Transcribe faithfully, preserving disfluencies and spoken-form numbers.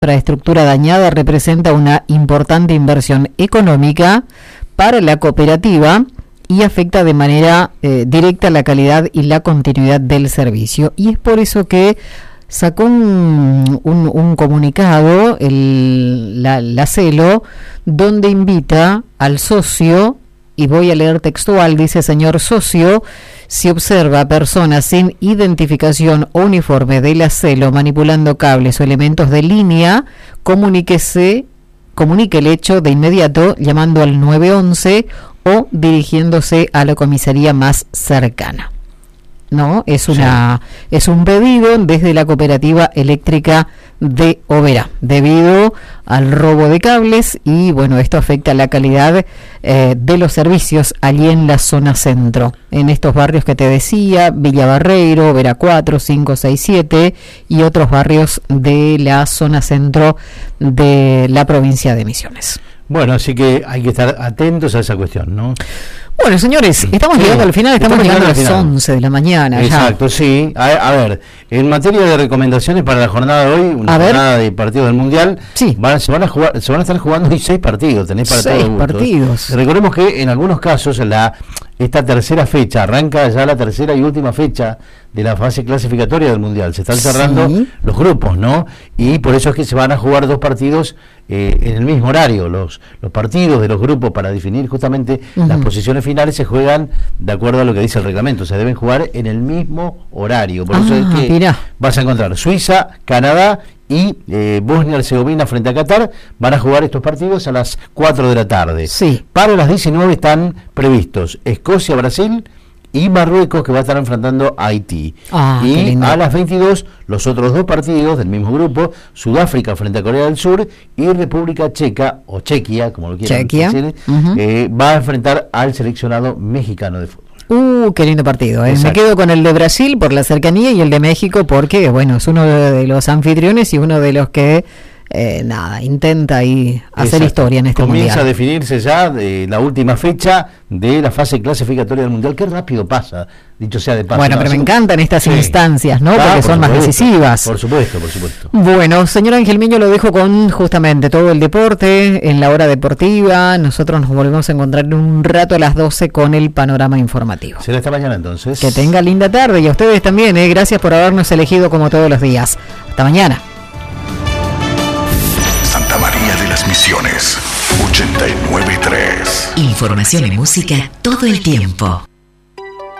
infraestructura dañada representa una importante inversión económica para la cooperativa y afecta de manera eh, directa la calidad y la continuidad del servicio. Y es por eso que sacó un, un, un comunicado, el, la, la CELO, donde invita al socio, y voy a leer textual, dice: señor socio, si observa personas sin identificación o uniforme de la CELO manipulando cables o elementos de línea, comuníquese, comunique el hecho de inmediato llamando al nueve once o dirigiéndose a la comisaría más cercana. No, es una sí. es un pedido desde la cooperativa eléctrica de Oberá, debido al robo de cables, y bueno, esto afecta la calidad eh, de los servicios allí en la zona centro, en estos barrios que te decía, Villa Barreiro, Oberá cuatro, cinco, seis, siete y otros barrios de la zona centro de la provincia de Misiones. Bueno, así que hay que estar atentos a esa cuestión, ¿no? Bueno, señores, estamos sí, llegando al final, estamos, estamos llegando a las final. once de la mañana. Exacto, ya. sí. A, a ver, en materia de recomendaciones para la jornada de hoy, una a jornada ver. de partidos del Mundial, sí. van, se, van a jugar, se van a estar jugando hoy seis partidos, tenés para seis todos partidos. Recordemos que en algunos casos la esta tercera fecha, arranca ya la tercera y última fecha de la fase clasificatoria del Mundial. Se están cerrando sí. los grupos, ¿no? Y por eso es que se van a jugar dos partidos eh, en el mismo horario. Los, los partidos de los grupos para definir justamente uh-huh. las posiciones finales se juegan de acuerdo a lo que dice el reglamento. Se deben jugar en el mismo horario. Por ah, eso es que mirá. vas a encontrar Suiza, Canadá y eh, Bosnia-Herzegovina frente a Qatar. Van a jugar estos partidos a las cuatro de la tarde. Sí. Para las diecinueve están previstos Escocia, Brasil y Marruecos, que va a estar enfrentando a Haití. Ah, y a las veintidós los otros dos partidos del mismo grupo, Sudáfrica frente a Corea del Sur y República Checa, o Chequia, como lo quieran Chequia. decir, uh-huh. eh, va a enfrentar al seleccionado mexicano de fútbol. Uh, qué lindo partido, ¿eh? Me quedo con el de Brasil por la cercanía y el de México porque, bueno, es uno de los anfitriones y uno de los que, eh, nada, intenta ahí hacer Exacto. historia en este Comienza mundial. a definirse ya de la última fecha de la fase clasificatoria del Mundial. Qué rápido pasa, dicho sea de paso. Bueno, pero me encantan estas sí. instancias, ¿no? Ah, porque son supuesto, más decisivas. Por supuesto, por supuesto. Bueno, señor Ángel Miño, lo dejo con justamente todo el deporte en la hora deportiva. Nosotros nos volvemos a encontrar en un rato a las doce con el panorama informativo. Será esta mañana entonces. Que tenga linda tarde y a ustedes también, ¿eh? Gracias por habernos elegido como todos los días. Hasta mañana. Santa María de las Misiones, ochenta y nueve punto tres. Información y música todo el tiempo.